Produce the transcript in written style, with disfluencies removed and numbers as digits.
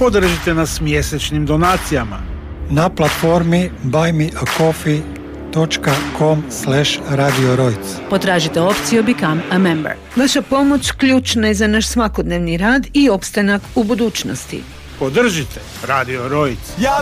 Podržite nas mjesečnim donacijama na platformi buymeacoffee.com/Radio Rojc. Potražite opciju Become a Member. Vaša pomoć ključna je za naš svakodnevni rad i opstanak u budućnosti. Podržite Radio Rojc. Ja